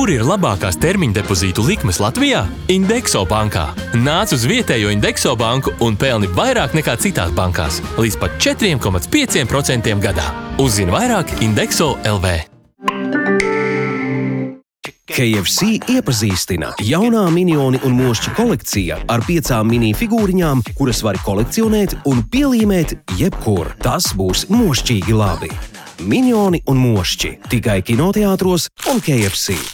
Kur ir labākās termiņa depozītu likmes Latvijā? Indexo bankā. Nāc uz vietējo Indexo banku un pelni vairāk nekā citās bankās. Līdz pat 4,5% gadā. Uzzini vairāk Indexo LV. KFC iepazīstina jaunā minioni un mošķi kolekcija ar 5 mini figūriņām, kuras var kolekcionēt un pielīmēt jebkur. Tas būs mošķīgi labi. Minioni un mošķi tikai kinoteātros un KFC.